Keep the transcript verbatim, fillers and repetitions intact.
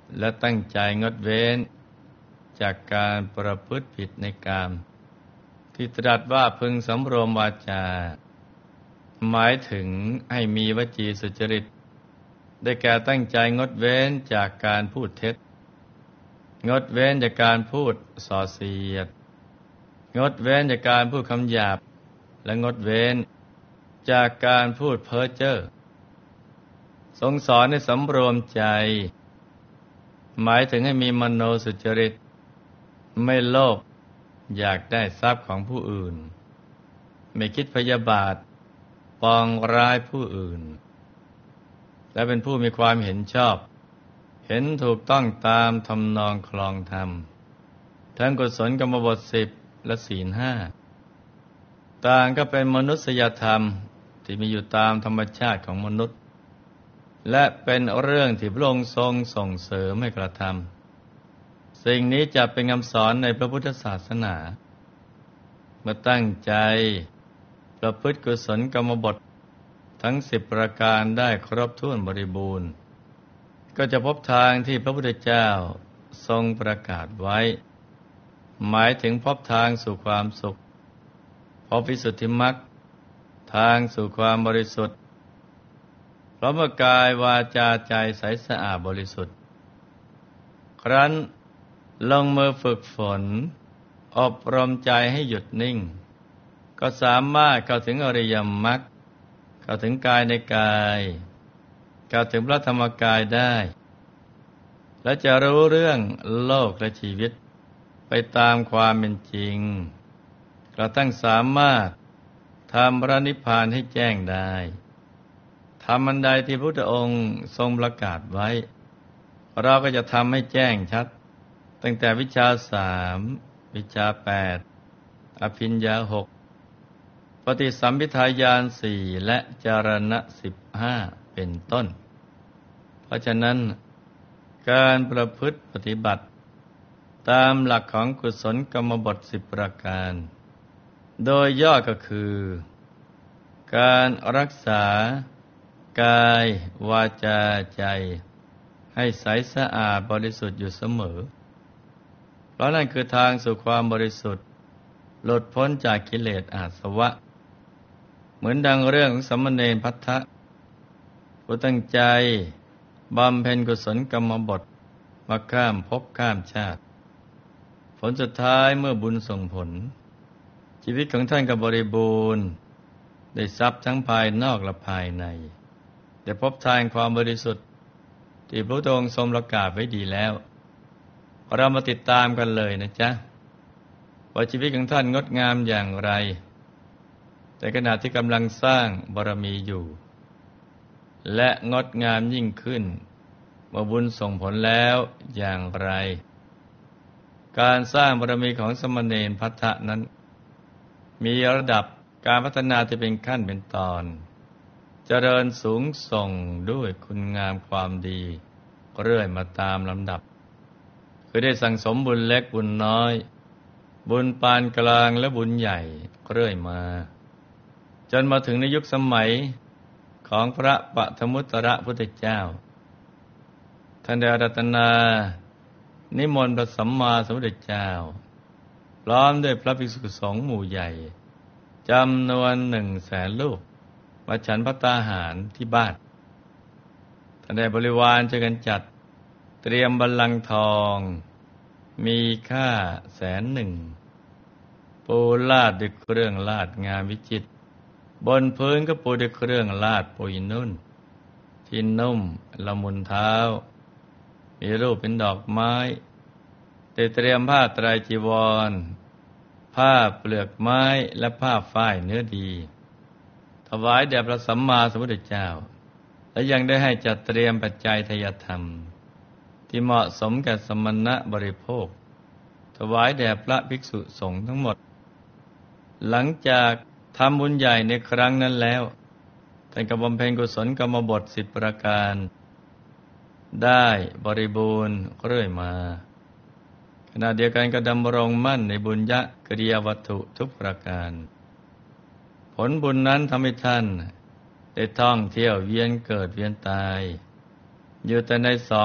และตั้งใจงดเว้นจากการประพฤติผิดในกามที่ตรัสว่าพึงสำรวมวาจาหมายถึงให้มีวจีสุจริตได้แก่ตั้งใจงดเว้นจากการพูดเท็จงดเว้นจากการพูดส่อเสียดงดเว้นจากการพูดคำหยาบและงดเว้นจากการพูดเพ้อเจ้อทรงสอนให้สำรวมใจหมายถึงให้มีมโนสุจริตไม่โลภอยากได้ทรัพย์ของผู้อื่นไม่คิดพยาบาทปองร้ายผู้อื่นและเป็นผู้มีความเห็นชอบเห็นถูกต้องตามทำนองคลองธรรมทั้งกุศลกรรมบทสิบและศีลห้าต่างก็เป็นมนุษยธรรมที่มีอยู่ตามธรรมชาติของมนุษย์และเป็นเรื่องที่พระองค์ทรงส่งเสริมให้กระทำสิ่งนี้จะเป็นคำสอนในพระพุทธศาสนาเมื่อตั้งใจประพฤติกุศลกรรมบททั้งสิบประการได้ครบถ้วนบริบูรณ์ก็จะพบทางที่พระพุทธเจ้าทรงประกาศไว้หมายถึงพบทางสู่ความสุขพบวิสุทธิมรรคทางสู่ความบริสุทธิ์เพราะเมื่อกายวาจาใจใสสะอาดบริสุทธิ์ครั้นลงมือฝึกฝนอบรมใจให้หยุดนิ่งก็สามารถเข้าถึงอริยมรรคเข้าถึงกายในกายเข้าถึงพระธรรมกายได้และจะรู้เรื่องโลกและชีวิตไปตามความเป็นจริงกระทั่งสามารถทำพระนิพพานให้แจ้งได้ธรรมอันใดที่พระพุทธองค์ทรงประกาศไว้เราก็จะทำให้แจ้งชัดตั้งแต่วิชาสามวิชาแปดอภิญญาหกปฏิสัมภิทาญาณสี่และจารณะสิบห้าเป็นต้นเพราะฉะนั้นการประพฤติปฏิบัติตามหลักของกุศลกรรมบทสิบประการโดยย่อก็คือการรักษากายวาจาใจให้ใสสะอาดบริสุทธิ์อยู่เสมอเพราะนั่นคือทางสู่ความบริสุทธิ์หลุดพ้นจากกิเลสอาสวะเหมือนดังเรื่องของสมณเณรพัทธะผู้ตั้งใจบำเพ็ญกุศลกรรมบทมาข้ามภพข้ามชาติผลสุดท้ายเมื่อบุญส่งผลชีวิตของท่านก็บริบูรณ์ได้ทรัพย์ทั้งภายนอกและภายในได้พบทางความบริสุทธิ์ที่พระองค์ทรงประกาศไว้ดีแล้วเรามาติดตามกันเลยนะจ๊ะว่าชีวิตของท่านงดงามอย่างไรแต่ขณะที่กำลังสร้างบารมีอยู่และงดงามยิ่งขึ้นเมื่อบุญส่งผลแล้วอย่างไรการสร้างบารมีของสมณเณรพัทธะนั้นมีระดับการพัฒนาที่เป็นขั้นเป็นตอนเจริญสูงส่งด้วยคุณงามความดีเรื่อยมาตามลำดับคือได้สั่งสมบุญเล็กบุญน้อยบุญปานกลางและบุญใหญ่เรื่อยมาจนมาถึงในยุคสมัยของพระปฐมุตตรพุทธเจ้าท่านได้อาราธนานิมนต์พระสัมมาสัมพุทธเจ้าพร้อมด้วยพระภิกษุสงฆ์หมู่ใหญ่จำนวนหนึ่งแสนรูปมาฉันภัตตาหารที่บ้านท่านได้บริวารช่วยกันจัดเตรียมบัลลังก์ทองมีค่าแสนหนึ่งปูลาดด้วยเครื่องลาดงามวิจิตรบนพื้นก็ปูด้วยเครื่องลาดปุยนุ่นที่นุ่มละมุนเท้ามีรูปเป็นดอกไม้ได้เตรียมผ้าไตรจีวรผ้าเปลือกไม้และผ้าฝ้ายเนื้อดีถวายแด่พระสัมมาสัมพุทธเจ้าและยังได้ให้จัดเตรียมปัจจัยทายธรรมที่เหมาะสมแก่สมณะบริโภคถวายแด่พระภิกษุสงฆ์ทั้งหมดหลังจากทำบุญใหญ่ในครั้งนั้นแล้วท่านก็บำเพ็ญกุศลกรรมบทสิบประการได้บริบูรณ์เรื่อยมาขณะเดียวกันก็ดำรงมั่นในบุญญกิริยาวัตถุทุกประการผลบุญนั้นทำให้ท่านได้ท่องเที่ยวเวียนเกิดเวียนตายอยู่แต่ในสอง